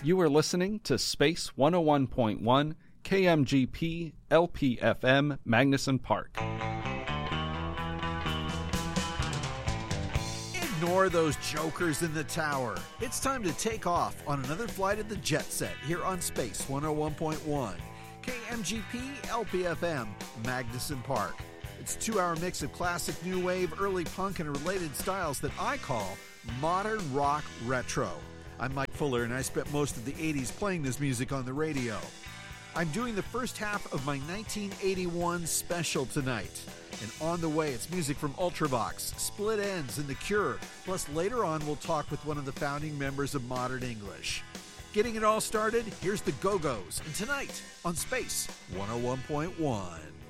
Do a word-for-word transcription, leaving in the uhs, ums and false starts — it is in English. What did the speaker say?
You are listening to Space one oh one point one, K M G P, L P F M, Magnuson Park. Ignore those jokers in the tower. It's time to take off on another flight of the jet set here on Space one oh one point one, K M G P, L P F M, Magnuson Park. It's a two-hour mix of classic new wave, early punk, and related styles that I call modern rock retro. I'm Mike Fuller, and I spent most of the eighties playing this music on the radio. I'm doing the first half of my nineteen eighty-one special tonight. And on the way, it's music from Ultravox, Split Enz, and The Cure. Plus, later on, we'll talk with one of the founding members of Modern English. Getting it all started, here's the Go-Go's. And tonight, on Space one oh one point one.